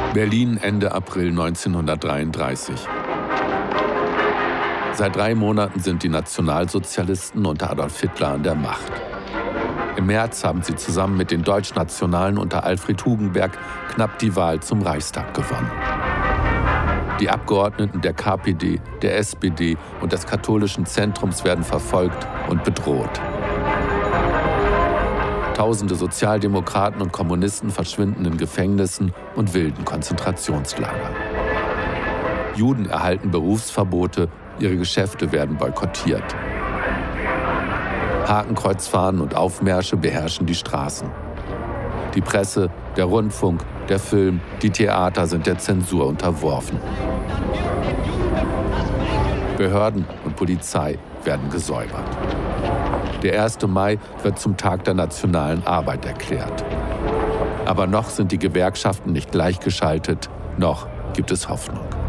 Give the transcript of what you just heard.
Berlin Ende April 1933. Seit 3 Monaten sind die Nationalsozialisten unter Adolf Hitler an der Macht. Im März haben sie zusammen mit den Deutschnationalen unter Alfred Hugenberg knapp die Wahl zum Reichstag gewonnen. Die Abgeordneten der KPD, der SPD und des katholischen Zentrums werden verfolgt und bedroht. Tausende Sozialdemokraten und Kommunisten verschwinden in Gefängnissen und wilden Konzentrationslagern. Juden erhalten Berufsverbote, ihre Geschäfte werden boykottiert. Hakenkreuzfahnen und Aufmärsche beherrschen die Straßen. Die Presse, der Rundfunk, der Film, die Theater sind der Zensur unterworfen. Behörden und Polizei werden gesäubert. Der 1. Mai wird zum Tag der nationalen Arbeit erklärt. Aber noch sind die Gewerkschaften nicht gleichgeschaltet, noch gibt es Hoffnung.